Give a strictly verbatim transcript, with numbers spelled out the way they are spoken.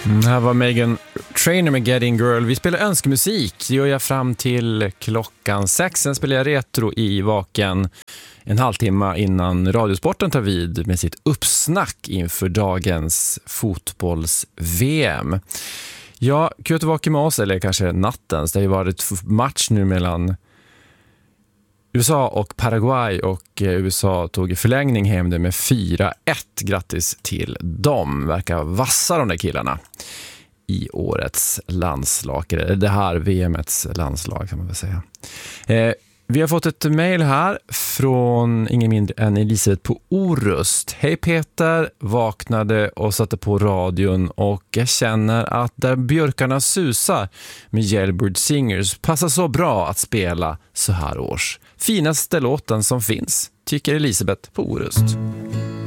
Mm, här var Megan Trainor med Getting Girl. Vi spelar önskemusik. Det gör jag fram till klockan sex. Sen spelar jag retro i Vaken en halvtimme innan Radiosporten tar vid med sitt uppsnack inför dagens fotbolls-V M. Ja, kul att vara med oss, eller kanske nattens. Det har ju varit match nu mellan U S A och Paraguay, och U S A tog förlängning hem det med fyra ett. Grattis till dem. Verkar vassa de där killarna i årets landslag. Det här V M:s landslag kan man väl säga. Eh, vi har fått ett mejl här från ingen mindre än Elisabeth på Orust. Hej Peter, vaknade och satte på radion och jag känner att där björkarna susar med Yellowbird Singers passar så bra att spela så här års. Finaste låten som finns, tycker Elisabeth på Orust.